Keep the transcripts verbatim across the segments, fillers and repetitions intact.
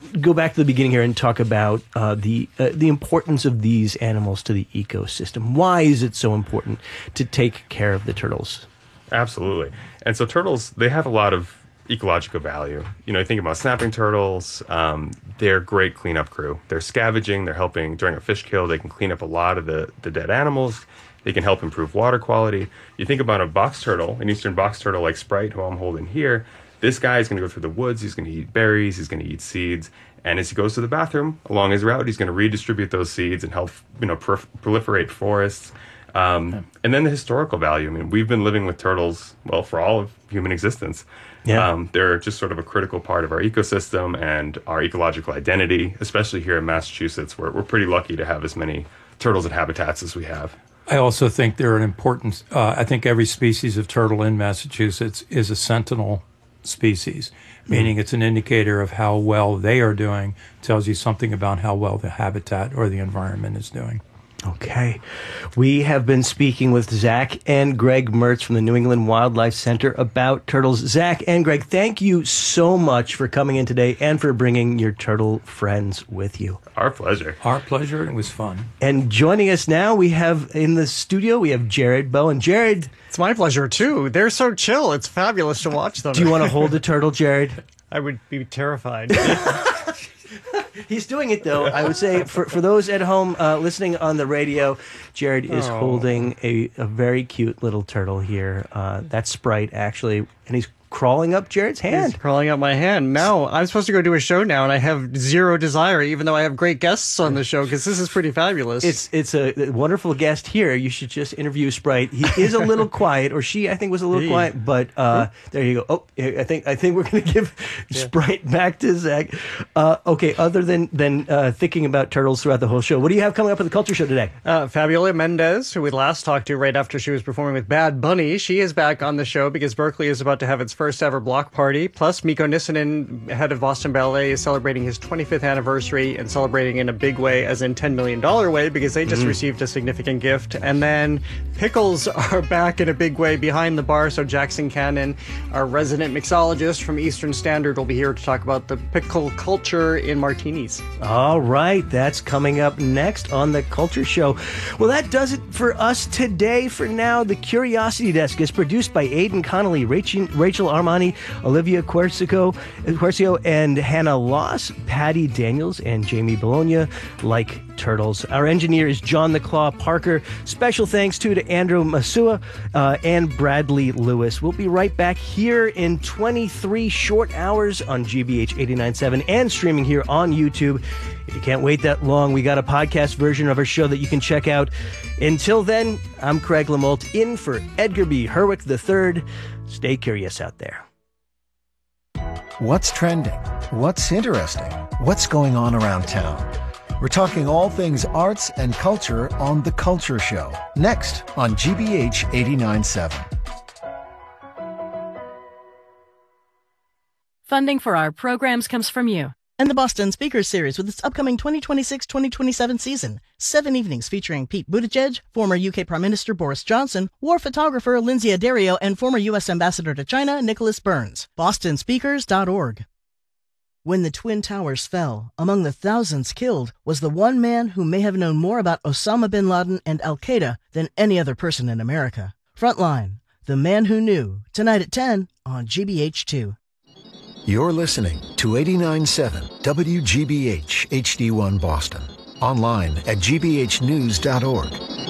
go back to the beginning here and talk about uh, the uh, the importance of these animals to the ecosystem. Why is it so important to take care of the turtles? Absolutely. And so turtles, they have a lot of ecological value. You know, you think about snapping turtles, um, they're a great cleanup crew. They're scavenging, they're helping during a fish kill, they can clean up a lot of the, the dead animals. They can help improve water quality. You think about a box turtle, an eastern box turtle like Sprite, who I'm holding here. This guy is going to go through the woods, he's going to eat berries, he's going to eat seeds, and as he goes to the bathroom, along his route, he's going to redistribute those seeds and help, you know, pro- proliferate forests. Um, yeah. And then the historical value. I mean, we've been living with turtles, well, for all of human existence. Yeah. Um, they're just sort of a critical part of our ecosystem and our ecological identity, especially here in Massachusetts, where we're pretty lucky to have as many turtles and habitats as we have. I also think they're an important, uh, I think every species of turtle in Massachusetts is a sentinel species, meaning mm. it's an indicator of how well they are doing, tells you something about how well the habitat or the environment is doing. Okay. We have been speaking with Zach and Greg Mertz from the New England Wildlife Center about turtles. Zach and Greg, thank you so much for coming in today and for bringing your turtle friends with you. Our pleasure. Our pleasure. It was fun. And joining us now, we have in the studio, we have Jared Bowen. Jared. It's my pleasure, too. They're so chill. It's fabulous to watch them. Do you want to hold the turtle, Jared? I would be terrified. He's doing it, though. I would say for, for those at home uh, listening on the radio, Jared is oh. holding a, a very cute little turtle here. Uh, that's Sprite, actually, and he's crawling up Jared's hand. He's crawling up my hand. Now, I'm supposed to go do a show now, and I have zero desire, even though I have great guests on the show, because this is pretty fabulous. It's it's a wonderful guest here. You should just interview Sprite. He is a little quiet, or she, I think, was a little hey. quiet, but uh, there you go. Oh, I think I think we're going to give yeah. Sprite back to Zach. Uh, okay, other than, than uh, thinking about turtles throughout the whole show, what do you have coming up at the Culture Show today? Uh, Fabiola Mendez, who we last talked to right after she was performing with Bad Bunny, she is back on the show because Berkeley is about to have its first ever block party. Plus, Mikko Nissinen, head of Boston Ballet, is celebrating his twenty-fifth anniversary and celebrating in a big way, as in ten million dollars way, because they just mm. received a significant gift. And then Pickles are back in a big way behind the bar, so Jackson Cannon, our resident mixologist from Eastern Standard, will be here to talk about the pickle culture in martinis. All right, that's coming up next on the Culture Show. Well, that does it for us today. For now, the Curiosity Desk is produced by Aidan Connolly, Rachel, Rachel Armani, Olivia Quercio, Quercio and Hannah Loss, Patty Daniels, and Jamie Bologna, like turtles. Our engineer is John the Claw Parker. Special thanks too to Andrew Masua uh, and Bradley Lewis. We'll be right back here in twenty-three short hours on G B H eighty-nine point seven and streaming here on YouTube. If you can't wait that long, we got a podcast version of our show that you can check out. Until then, I'm Craig Lamolt in for Edgar B. Herwick the third. Stay curious out there. What's trending? What's interesting? What's going on around town? We're talking all things arts and culture on The Culture Show. Next on G B H eighty-nine point seven. Funding for our programs comes from you. And the Boston Speakers Series with its upcoming twenty twenty-six twenty twenty-seven season. Seven evenings featuring Pete Buttigieg, former U K Prime Minister Boris Johnson, war photographer Lindsay Addario, and former U S Ambassador to China Nicholas Burns. boston speakers dot org. When the Twin Towers fell, among the thousands killed was the one man who may have known more about Osama bin Laden and Al-Qaeda than any other person in America. Frontline, The Man Who Knew, tonight at ten on G B H two. You're listening to eighty-nine point seven W G B H H D one Boston. Online at g b h news dot org.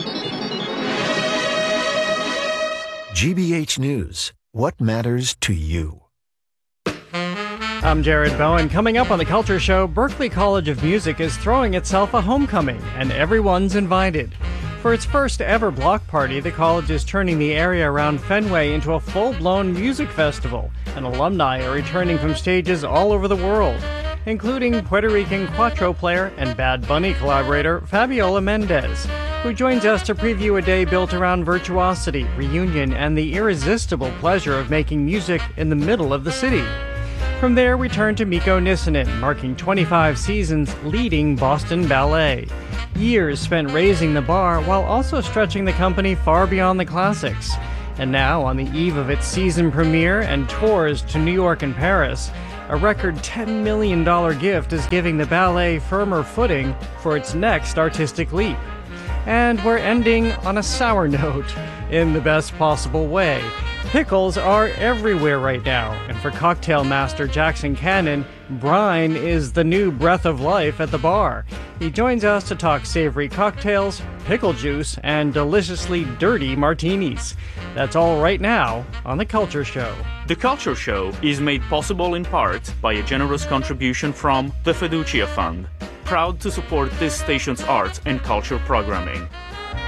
G B H News. What matters to you? I'm Jared Bowen. Coming up on The Culture Show, Berklee College of Music is throwing itself a homecoming, and everyone's invited. For its first ever block party, the college is turning the area around Fenway into a full-blown music festival, and alumni are returning from stages all over the world, including Puerto Rican cuatro player and Bad Bunny collaborator Fabiola Mendez, who joins us to preview a day built around virtuosity, reunion, and the irresistible pleasure of making music in the middle of the city. From there, we turn to Mikko Nissinen, marking twenty-five seasons leading Boston Ballet. Years spent raising the bar while also stretching the company far beyond the classics. And now, on the eve of its season premiere and tours to New York and Paris, A record ten million dollars gift is giving the ballet firmer footing for its next artistic leap. And we're ending on a sour note, in the best possible way. Pickles are everywhere right now, and for cocktail master Jackson Cannon, brine is the new breath of life at the bar. He joins us to talk savory cocktails, pickle juice, and deliciously dirty martinis. That's all right now on The Culture Show. The Culture Show is made possible in part by a generous contribution from the Fiducia Fund, proud to support this station's arts and culture programming.